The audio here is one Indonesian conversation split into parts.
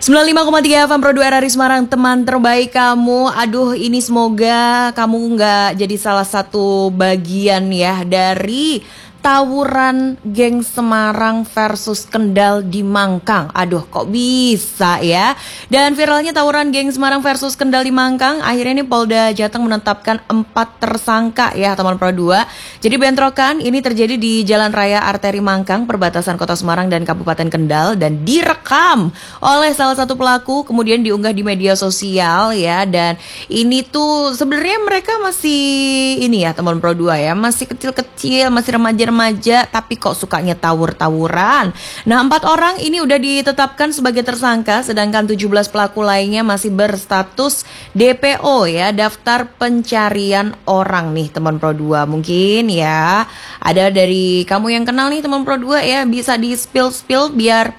95,3 FM Pro 2 RRI Semarang, teman terbaik kamu. Aduh, ini semoga kamu nggak jadi salah satu bagian ya dari tawuran geng Semarang versus Kendal di Mangkang. Aduh, kok bisa ya? Dan viralnya tawuran geng Semarang versus Kendal di Mangkang, akhirnya nih Polda Jateng menetapkan 4 tersangka ya teman Pro 2. Jadi bentrokan ini terjadi di Jalan Raya Arteri Mangkang, perbatasan Kota Semarang dan Kabupaten Kendal, dan direkam oleh salah satu pelaku, kemudian diunggah di media sosial ya. Dan ini tuh sebenarnya mereka masih ini ya teman Pro 2 ya, masih kecil-kecil, masih remaja, tapi kok sukanya tawur-tawuran. Nah, 4 orang ini udah ditetapkan sebagai tersangka, sedangkan 17 pelaku lainnya masih berstatus DPO ya, daftar pencarian orang nih teman Pro 2. Mungkin ya ada dari kamu yang kenal nih teman Pro 2 ya, bisa di spill biar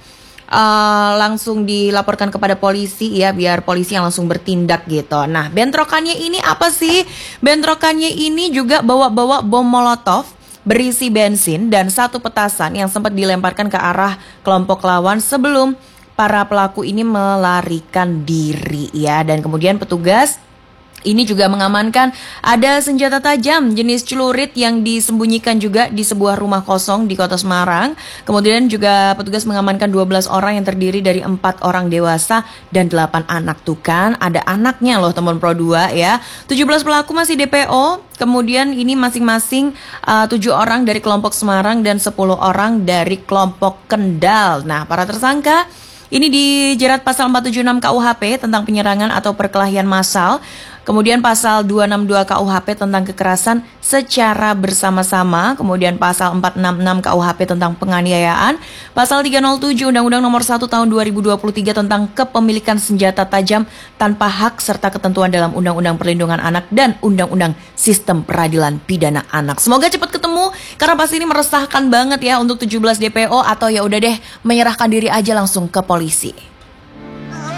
langsung dilaporkan kepada polisi ya, biar polisi yang langsung bertindak gitu. Nah, bentrokannya ini apa sih? Bentrokannya ini juga bawa-bawa bom molotov berisi bensin dan 1 petasan yang sempat dilemparkan ke arah kelompok lawan sebelum para pelaku ini melarikan diri ya. Dan kemudian petugas ini juga mengamankan ada senjata tajam jenis celurit yang disembunyikan juga di sebuah rumah kosong di Kota Semarang. Kemudian juga petugas mengamankan 12 orang yang terdiri dari 4 orang dewasa dan 8 anak. Tuh kan, ada anaknya loh teman Pro 2 ya. 17 pelaku masih DPO, kemudian ini masing-masing 7 orang dari kelompok Semarang dan 10 orang dari kelompok Kendal. Nah, para tersangka ini dijerat pasal 476 KUHP tentang penyerangan atau perkelahian massal. Kemudian pasal 262 KUHP tentang kekerasan secara bersama-sama. Kemudian pasal 466 KUHP tentang penganiayaan. Pasal 307 Undang-Undang Nomor 1 Tahun 2023 tentang kepemilikan senjata tajam tanpa hak serta ketentuan dalam Undang-Undang Perlindungan Anak dan Undang-Undang Sistem Peradilan Pidana Anak. Semoga cepat ketemu karena pasti ini meresahkan banget ya untuk 17 DPO, atau ya udah deh menyerahkan diri aja langsung ke polisi.